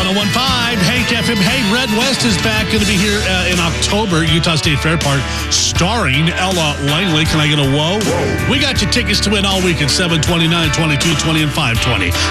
101.5, Hank FM. Hey, Red West is back. Going to be here in October, Utah State Fair Park, starring Ella Langley. Can I get a whoa? We got your tickets to win all week at 7, 29, 22, 20, and 520.